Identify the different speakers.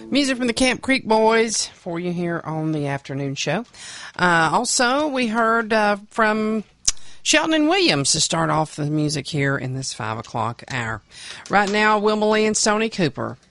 Speaker 1: Music from the Camp Creek Boys for you here on the afternoon show. Also, we heard from Shelton and Williams to start off the music here in this 5 o'clock hour. Right now, Wilma Lee and Stoney Cooper.